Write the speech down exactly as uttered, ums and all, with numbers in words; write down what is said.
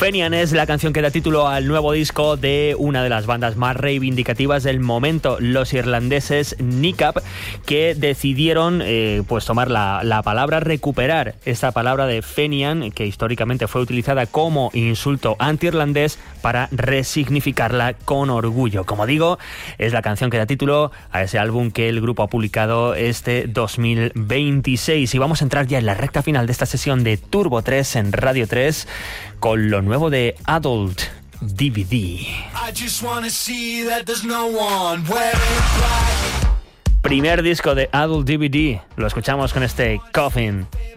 Fenian es la canción que da título al nuevo disco de una de las bandas más reivindicativas del momento, los irlandeses Nick Up, que decidieron eh, pues tomar la, la palabra, recuperar esta palabra de Fenian, que históricamente fue utilizada como insulto anti-irlandés, para resignificarla con orgullo. Como digo, es la canción que da título a ese álbum que el grupo ha publicado este dos mil veintiséis. Y vamos a entrar ya en la recta final de esta sesión de Turbo tres en Radio tres con lo nuevo de Adult D V D. Primer disco de Adult D V D, lo escuchamos con este Coffin.